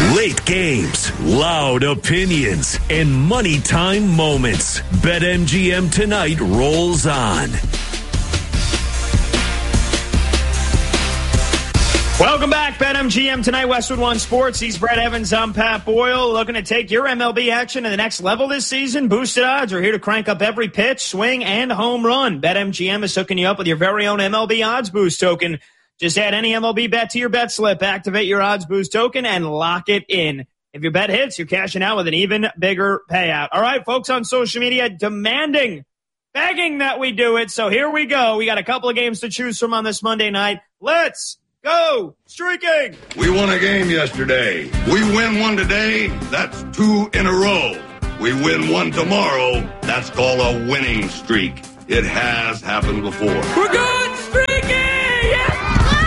Late games, loud opinions, and money time moments. BetMGM Tonight rolls on. Welcome back, BetMGM Tonight, Westwood One Sports. He's Brett Evans. I'm Pat Boyle. Looking to take your MLB action to the next level this season. Boosted odds are here to crank up every pitch, swing, and home run. BetMGM is hooking you up with your very own MLB Odds Boost token. Just add any MLB bet to your bet slip, activate your Odds Boost token, and lock it in. If your bet hits, you're cashing out with an even bigger payout. All right, folks on social media demanding, begging that we do it. So here we go. We got a couple of games to choose from on this Monday night. Let's go streaking. We won a game yesterday. We win one today. That's 2 in a row. We win one tomorrow. That's called a winning streak. It has happened before. We're good streaking. Yeah.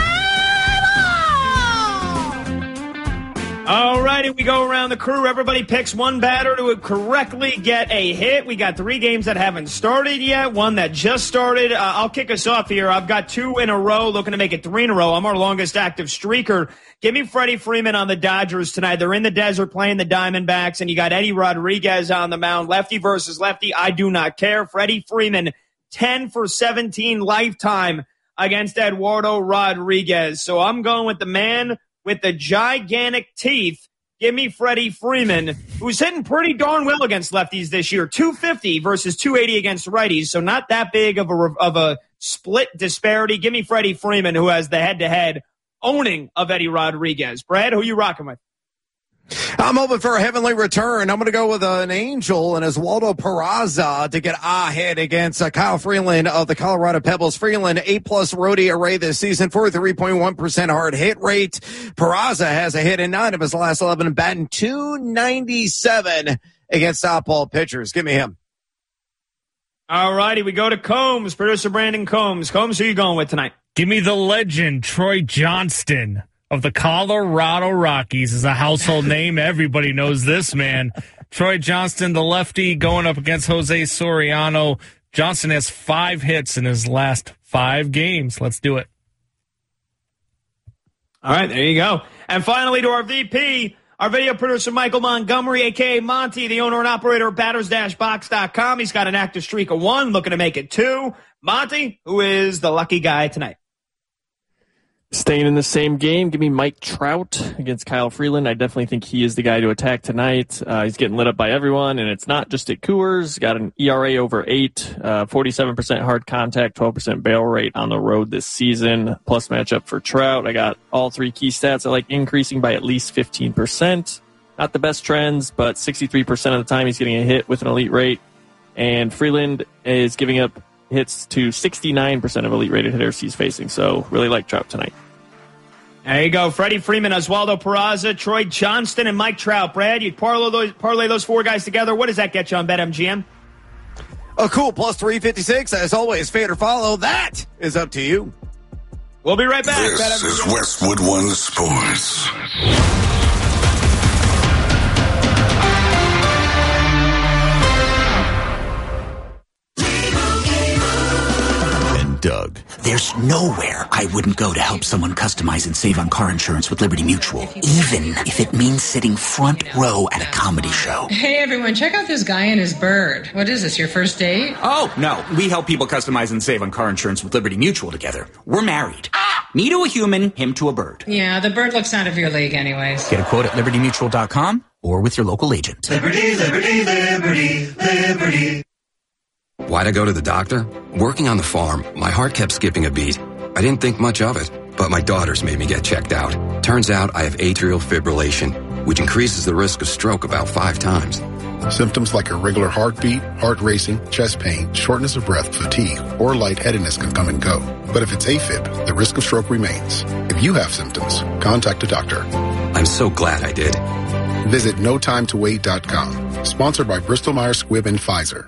All righty, we go around the crew. Everybody picks one batter to correctly get a hit. We got 3 games that haven't started yet, one that just started. I'll kick us off here. I've got 2 in a row, looking to make it 3 in a row. I'm our longest active streaker. Give me Freddie Freeman on the Dodgers tonight. They're in the desert playing the Diamondbacks, and you got Eddie Rodriguez on the mound. Lefty versus lefty, I do not care. Freddie Freeman, 10 for 17 lifetime against Eduardo Rodriguez. So I'm going with the man with the gigantic teeth. Give me Freddie Freeman, who's hitting pretty darn well against lefties this year. 250 versus 280 against righties, so not that big of a split disparity. Give me Freddie Freeman, who has the head-to-head owning of Eddie Rodriguez. Brad, who you rocking with? I'm hoping for a heavenly return. I'm going to go with an Angel and Oswaldo Peraza to get ahead against Kyle Freeland of the Colorado Pebbles. Freeland, 8+ roadie array this season for 3.1% hard hit rate. Peraza has a hit in 9 of his last 11, batting .297 against outball pitchers. Give me him. All righty, we go to Combs, producer Brandon Combs. Combs, who are you going with tonight? Give me the legend, Troy Johnston of the Colorado Rockies. Is a household name. Everybody knows this man. Troy Johnston, the lefty, going up against Jose Soriano. Johnston has 5 hits in his last 5 games. Let's do it. All right, there you go. And finally to our VP, our video producer, Michael Montgomery, a.k.a. Monty, the owner and operator of batters-box.com. He's got an active streak of 1, looking to make it 2. Monty, who is the lucky guy tonight? Staying in the same game, give me Mike Trout against Kyle Freeland. I definitely think he is the guy to attack tonight. He's getting lit up by everyone, and it's not just at Coors. Got an ERA over 8, 47% hard contact, 12% barrel rate on the road this season. Plus matchup for Trout. I got all 3 key stats. I like increasing by at least 15%. Not the best trends, but 63% of the time he's getting a hit with an elite rate. And Freeland is giving up hits to 69% of elite rated hitters he's facing. So really like Trout tonight. There you go. Freddie Freeman, Oswaldo Peraza, Troy Johnston, and Mike Trout. Brad, you parlay those 4 guys together. What does that get you on BetMGM? A cool plus 356. As always, fade or follow. That is up to you. We'll be right back. This is Westwood One Sports. Doug. There's nowhere I wouldn't go to help someone customize and save on car insurance with Liberty Mutual, even if it means sitting front row at a comedy show. Hey everyone, check out this guy and his bird. What is this, your first date? Oh, no. We help people customize and save on car insurance with Liberty Mutual together. We're married. Me to a human, him to a bird. Yeah, the bird looks out of your league anyways. Get a quote at LibertyMutual.com or with your local agent. Liberty, liberty, liberty, liberty. Why'd I go to the doctor? Working on the farm, my heart kept skipping a beat. I didn't think much of it, but my daughters made me get checked out. Turns out I have atrial fibrillation, which increases the risk of stroke about 5 times. Symptoms like irregular heartbeat, heart racing, chest pain, shortness of breath, fatigue, or lightheadedness can come and go. But if it's AFib, the risk of stroke remains. If you have symptoms, contact a doctor. I'm so glad I did. Visit NoTimeToWait.com. Sponsored by Bristol-Myers Squibb and Pfizer.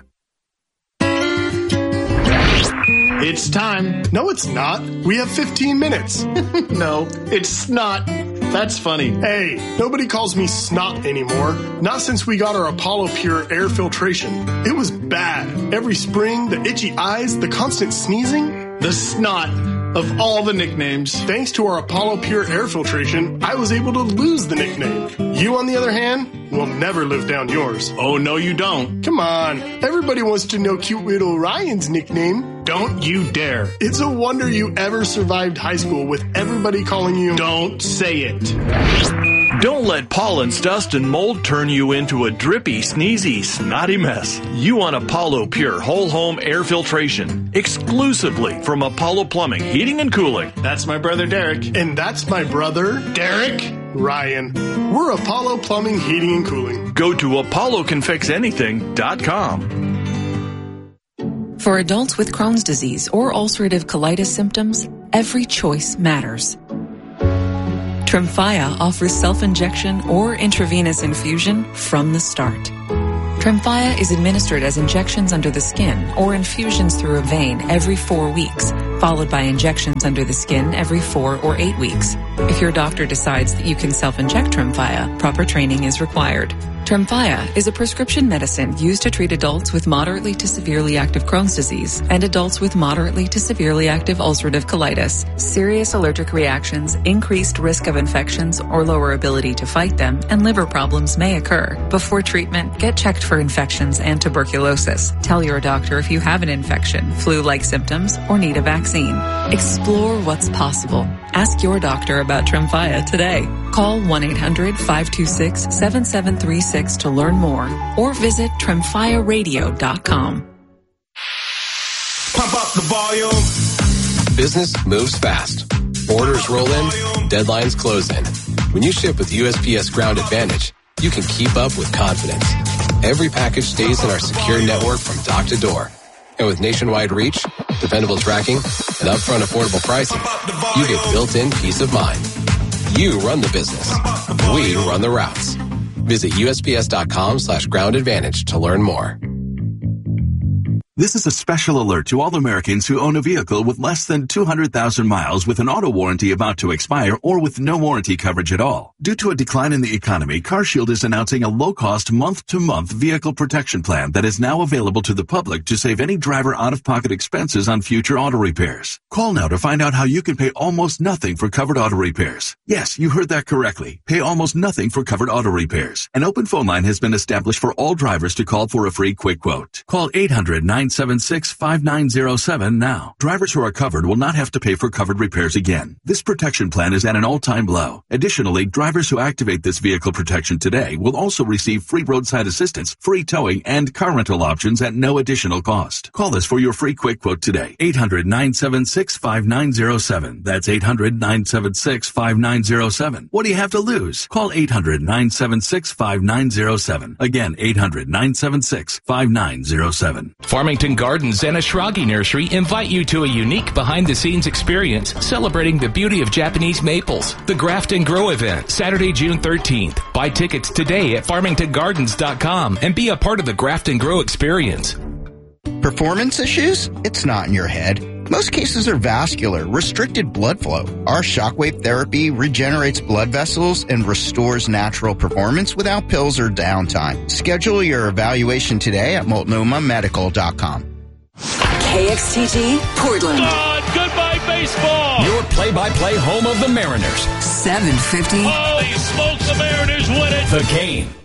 It's time. No, it's not. We have 15 minutes. No, it's not. That's funny. Hey, nobody calls me snot anymore. Not since we got our Apollo Pure air filtration. It was bad. Every spring, the itchy eyes, the constant sneezing, the snot. of all the nicknames. Thanks to our Apollo Pure air filtration, I was able to lose the nickname. You, on the other hand, will never live down yours. Oh, no, you don't. Come on. Everybody wants to know cute little Ryan's nickname. Don't you dare. It's a wonder you ever survived high school with everybody calling you... Don't say it. Don't let pollens, dust, and mold turn you into a drippy, sneezy, snotty mess. You want Apollo Pure Whole Home Air Filtration. Exclusively from Apollo Plumbing, Heating and Cooling. That's my brother Derek. And that's my brother... Derek? Ryan. We're Apollo Plumbing, Heating and Cooling. Go to ApolloCanFixAnything.com. For adults with Crohn's disease or ulcerative colitis symptoms, every choice matters. Tremfya offers self-injection or intravenous infusion from the start. Tremfya is administered as injections under the skin or infusions through a vein every 4 weeks, followed by injections under the skin every 4 or 8 weeks. If your doctor decides that you can self-inject Tremfya, proper training is required. Tremfya is a prescription medicine used to treat adults with moderately to severely active Crohn's disease and adults with moderately to severely active ulcerative colitis. Serious allergic reactions, increased risk of infections or lower ability to fight them, and liver problems may occur. Before treatment, get checked for infections and tuberculosis. Tell your doctor if you have an infection, flu-like symptoms, or need a vaccine. Explore what's possible. Ask your doctor about Tremfya today. Call 1-800-526-7736 to learn more or visit TremfyaRadio.com. Pump up the volume. Business moves fast. Orders roll in, deadlines close in. When you ship with USPS Ground Advantage, you can keep up with confidence. Every package stays in our secure network from dock to door. And with nationwide reach, dependable tracking, and upfront affordable pricing, you get built-in peace of mind. You run the business. We run the routes. Visit USPS.com/Ground Advantage to learn more. This is a special alert to all Americans who own a vehicle with less than 200,000 miles with an auto warranty about to expire or with no warranty coverage at all. Due to a decline in the economy, CarShield is announcing a low-cost month-to-month vehicle protection plan that is now available to the public to save any driver out-of-pocket expenses on future auto repairs. Call now to find out how you can pay almost nothing for covered auto repairs. Yes, you heard that correctly. Pay almost nothing for covered auto repairs. An open phone line has been established for all drivers to call for a free quick quote. Call 800-976-5907 now. Drivers who are covered will not have to pay for covered repairs again. This protection plan is at an all-time low. Additionally, drivers who activate this vehicle protection today will also receive free roadside assistance, free towing, and car rental options at no additional cost. Call us for your free quick quote today. 800-976-5907. That's 800-976-5907. What do you have to lose? Call 800-976-5907. Again, 800-976-5907. Farmington Gardens and Ashragi Nursery invite you to a unique behind-the-scenes experience celebrating the beauty of Japanese maples. The Graft and Grow event, Saturday, June 13th. Buy tickets today at farmingtongardens.com and be a part of the Graft and Grow experience. Performance issues? It's not in your head. Most cases are vascular, restricted blood flow. Our shockwave therapy regenerates blood vessels and restores natural performance without pills or downtime. Schedule your evaluation today at multnomamedical.com. KXTG, Portland. Goodbye, baseball. Your play-by-play home of the Mariners. 750. Holy smokes, the Mariners win it. The Game.